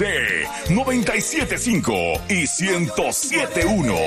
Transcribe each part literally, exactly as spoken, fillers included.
José noventa y siete punto cinco y ciento siete punto uno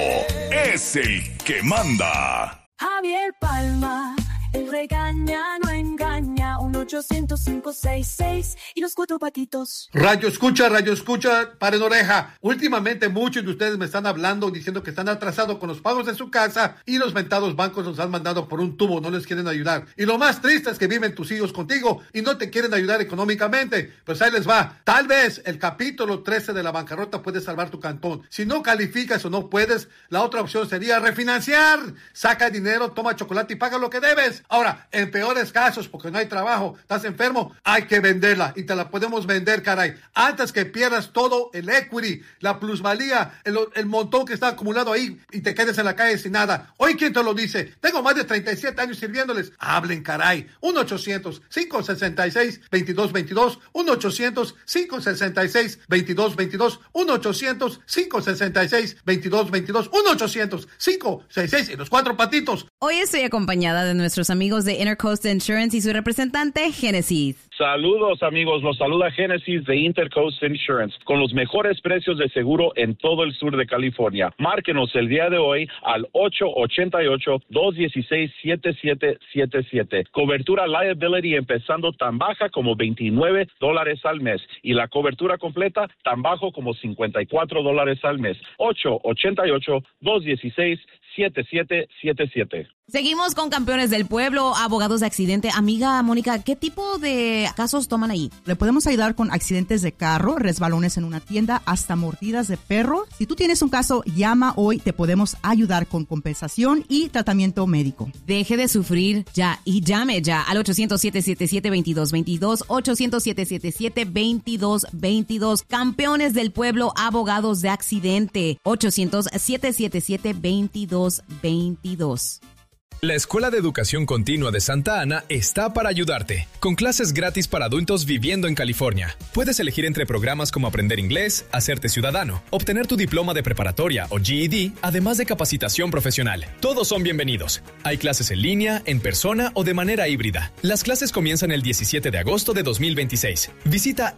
es el que manda. Javier Palma, el regaña, no engaña, uno ochocientos cinco seis seis y los cuatro patitos. Radio escucha, radio escucha, paren oreja. Últimamente muchos de ustedes me están hablando diciendo que están atrasados con los pagos de su casa y los mentados bancos los han mandado por un tubo, no les quieren ayudar. Y lo más triste es que viven tus hijos contigo y no te quieren ayudar económicamente. Pues ahí les va. Tal vez el capítulo trece de la bancarrota puede salvar tu cantón. Si no calificas o no puedes, la otra opción sería refinanciar. Saca dinero, toma chocolate y paga lo que debes. Ahora, en peores casos, porque no hay trabajo, estás enfermo, hay que venderla y te la podemos vender, caray. Antes que pierdas todo el equity, la plusvalía, el, el montón que está acumulado ahí y te quedes en la calle sin nada. Hoy, ¿quién te lo dice? Tengo más de treinta y siete años sirviéndoles. Hablen, caray. uno ochocientos cinco sesenta y seis veintidós veintidós, uno ochocientos cinco sesenta y seis veintidós veintidós, uno ochocientos cinco sesenta y seis veintidós veintidós, uno ochocientos cinco sesenta y seis y los cuatro patitos. Hoy estoy acompañada de nuestros amigos de Intercoast Insurance y su representante, Génesis. Saludos, amigos. Los saluda Génesis de Intercoast Insurance con los mejores precios de seguro en todo el sur de California. Márquenos el día de hoy al ocho ocho ocho, dos uno seis, siete siete siete siete. Cobertura liability empezando tan baja como veintinueve dólares al mes y la cobertura completa tan bajo como cincuenta y cuatro dólares al mes. ocho ocho ocho, dos uno seis, siete siete siete siete. Seguimos con Campeones del Pueblo, abogados de accidente. Amiga Mónica, ¿qué tipo de casos toman ahí? Le podemos ayudar con accidentes de carro, resbalones en una tienda, hasta mordidas de perro. Si tú tienes un caso, llama hoy, te podemos ayudar con compensación y tratamiento médico. Deje de sufrir ya y llame ya al ochocientos, siete siete siete, veintidós veintidós, ochocientos, siete siete siete, veintidós veintidós. Campeones del Pueblo, abogados de accidente, ochocientos, siete siete siete, veintidós veintidós. La Escuela de Educación Continua de Santa Ana está para ayudarte, con clases gratis para adultos viviendo en California. Puedes elegir entre programas como aprender inglés, hacerte ciudadano, obtener tu diploma de preparatoria o G E D, además de capacitación profesional. Todos son bienvenidos. Hay clases en línea, en persona o de manera híbrida. Las clases comienzan el diecisiete de agosto de dos mil veintiséis. Visita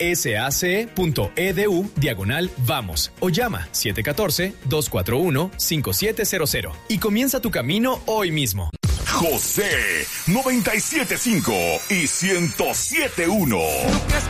sace.edu diagonal vamos o llama siete uno cuatro, dos cuatro uno, cinco siete cero cero y comienza tu camino hoy mismo. José noventa y siete punto cinco y ciento siete punto uno.